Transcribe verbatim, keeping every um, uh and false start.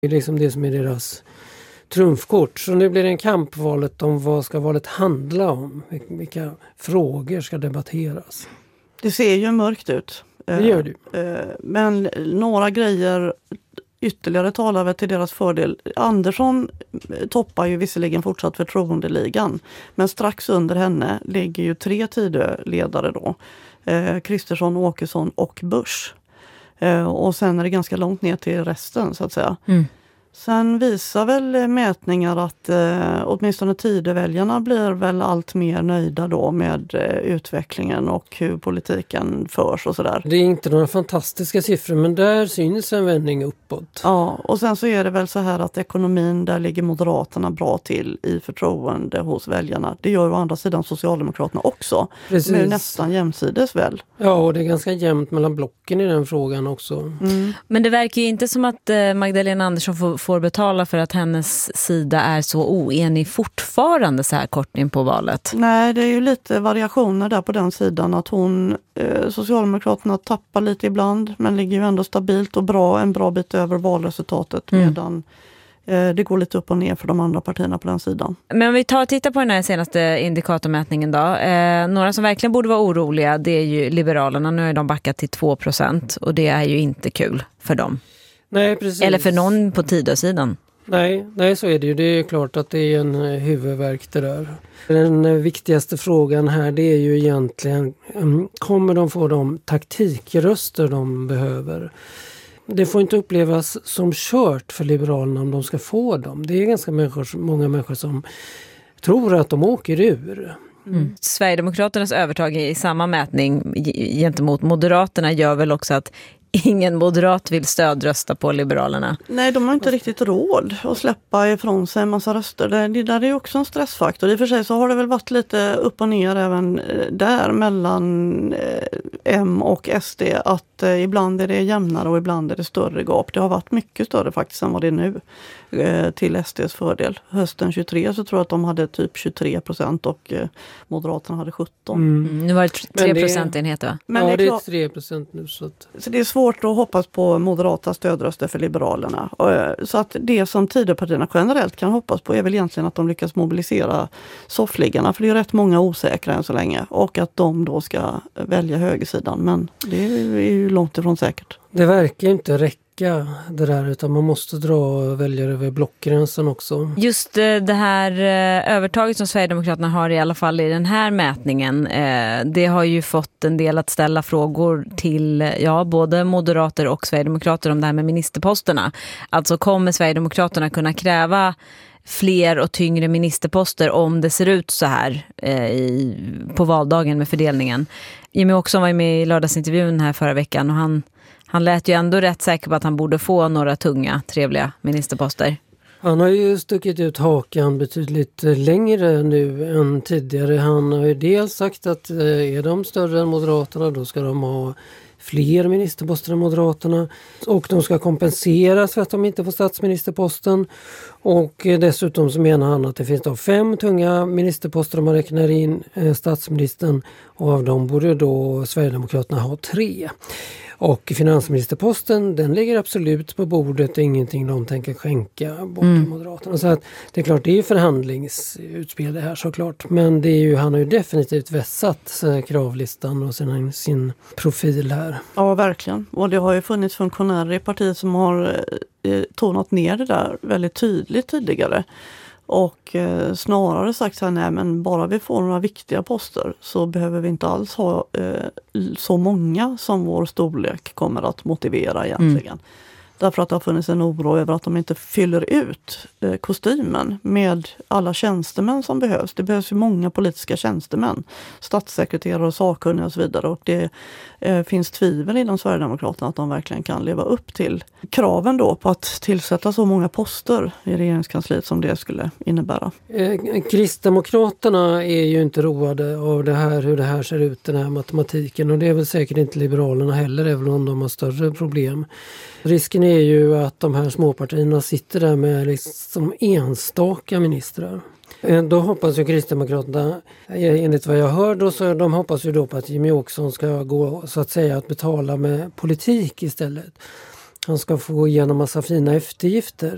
Det är liksom det som är deras trumfkort. Så nu blir det en kampvalet om vad ska valet handla om. Vilka frågor ska debatteras. Det ser ju mörkt ut. Det gör det. Men några grejer ytterligare talar väl till deras fördel. Andersson toppar ju visserligen fortsatt förtroendeligan. Men strax under henne ligger ju tre Tidöledare då. Kristersson, Åkesson och Busch. Och sen är det ganska långt ner till resten så att säga. Mm. Sen visar väl mätningar att eh, åtminstone Tidöväljarna blir väl allt mer nöjda då med eh, utvecklingen och hur politiken förs och sådär. Det är inte några fantastiska siffror, men där syns en vändning uppåt. Ja, och sen så är det väl så här att ekonomin, där ligger Moderaterna bra till i förtroende hos väljarna. Det gör ju å andra sidan Socialdemokraterna också. Precis. Men nästan jämsides väl. Ja, och det är ganska jämnt mellan blocken i den frågan också. Mm. Men det verkar ju inte som att eh, Magdalena Andersson får får betala för att hennes sida är så oenig fortfarande så här kort in på valet. Nej, det är ju lite variationer där på den sidan. Att hon, eh, Socialdemokraterna tappar lite ibland men ligger ju ändå stabilt och bra, en bra bit över valresultatet mm. medan eh, det går lite upp och ner för de andra partierna på den sidan. Men om vi tar och tittar på den här senaste indikatormätningen då. Eh, några som verkligen borde vara oroliga, det är ju Liberalerna. Nu är de backat till två procent och det är ju inte kul för dem. Nej, precis. Eller för någon på Tidösidan. Nej, nej, så är det ju. Det är klart att det är en huvudvärk det där. Den viktigaste frågan här, det är ju egentligen, kommer de få de taktikröster de behöver? Det får inte upplevas som kört för Liberalerna om de ska få dem. Det är ganska människor, många människor som tror att de åker ur. Mm. Sverigedemokraternas övertag i samma mätning gentemot Moderaterna gör väl också att ingen moderat vill stödrösta på Liberalerna. Nej, de har inte riktigt råd att släppa ifrån sig en massa röster. Det, det där är ju också en stressfaktor. I och för sig så har det väl varit lite upp och ner även där mellan eh, M och S D. Att eh, ibland är det jämnare och ibland är det större gap. Det har varit mycket större faktiskt än vad det är nu eh, till S D:s fördel. Hösten tjugotre så tror jag att de hade typ tjugotre procent och eh, Moderaterna hade sjutton. Mm. Mm, nu var det tre procentenheter va? Men ja, det är tre procent nu. Så, att... så det är svårt att hoppas på moderata stödröster för Liberalerna. Så att det som Tidöpartierna generellt kan hoppas på är väl egentligen att de lyckas mobilisera soffliggarna. För det är rätt många osäkra än så länge. Och att de då ska välja högersidan. Men det är ju långt ifrån säkert. Det verkar inte räcka det där, utan man måste dra väljare över blockgränsen också. Just det här övertaget som Sverigedemokraterna har i alla fall i den här mätningen, det har ju fått en del att ställa frågor till ja, både moderater och sverigedemokrater om det här med ministerposterna. Alltså kommer Sverigedemokraterna kunna kräva fler och tyngre ministerposter om det ser ut så här eh, i, på valdagen med fördelningen. Jimmy Åkesson var med i lördagsintervjun här förra veckan och han, han lät ju ändå rätt säker på att han borde få några tunga, trevliga ministerposter. Han har ju stuckit ut hakan betydligt längre nu än tidigare. Han har ju dels sagt att är de större än Moderaterna då ska de ha fler ministerposter än Moderaterna och de ska kompenseras för att de inte får statsministerposten och dessutom så menar han att det finns då fem tunga ministerposter om man räknar in statsministern och av dem borde då Sverigedemokraterna ha tre. Och finansministerposten, den ligger absolut på bordet, det är ingenting de tänker skänka bort mm. till Moderaterna. Så att det är klart, det är ju förhandlingsutspel det här såklart. Men det är ju, han har ju definitivt vässat kravlistan och sin, sin profil här. Ja, verkligen. Och det har ju funnits funktionärer i partiet som har eh, tonat ner det där väldigt tydligt tidigare. Och eh, snarare sagt så här, nej men bara vi får några viktiga poster så behöver vi inte alls ha eh, så många som vår storlek kommer att motivera egentligen. Mm. Därför att det har funnits en oro över att de inte fyller ut eh, kostymen med alla tjänstemän som behövs. Det behövs ju många politiska tjänstemän, statssekreterare och sakkunniga och så vidare. Och det eh, finns tvivel inom Sverigedemokraterna att de verkligen kan leva upp till kraven då på att tillsätta så många poster i regeringskansliet som det skulle innebära. Eh, Kristdemokraterna är ju inte roade av det här, hur det här ser ut, den här matematiken. Och det är väl säkert inte Liberalerna heller, även om de har större problem. Risken är ju att de här småpartierna sitter där med liksom enstaka ministrar. Då hoppas ju Kristdemokraterna, enligt vad jag hör då, så de hoppas ju då på att Jimmy Åkesson ska gå så att säga att betala med politik istället. Han ska få igenom massa fina eftergifter.